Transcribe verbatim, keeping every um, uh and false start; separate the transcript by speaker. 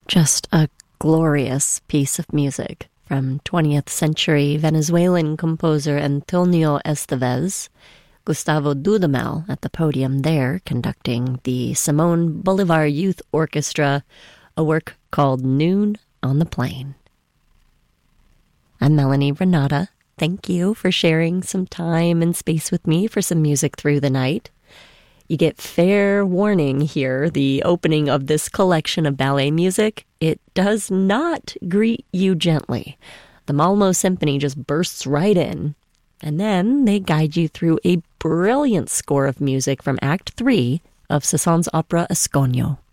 Speaker 1: Just a glorious piece of music from twentieth century Venezuelan composer Antonio Estevez. Gustavo Dudamel at the podium there, conducting the Simón Bolivar Youth Orchestra, a work called Noon on the Plain. I'm Melanie Renata. Thank you for sharing some time and space with me for some music through the night. You get fair warning here, the opening of this collection of ballet music, it does not greet you gently. The Malmö Symphony just bursts right in, and then they guide you through a brilliant score of music from Act three of Cézanne's opera Asconio.